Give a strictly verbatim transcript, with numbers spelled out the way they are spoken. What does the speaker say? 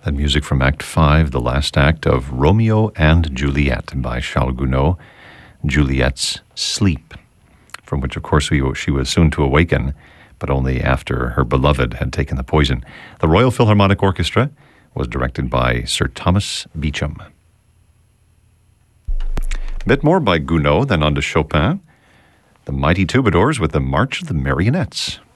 That music from Act five, the last act of Romeo and Juliet by Charles Gounod, Juliet's Sleep, from which, of course, we, she was soon to awaken, but only after her beloved had taken the poison. The Royal Philharmonic Orchestra was directed by Sir Thomas Beecham. A bit more by Gounod, then on to Chopin. The Mighty Troubadours with the March of the Marionettes.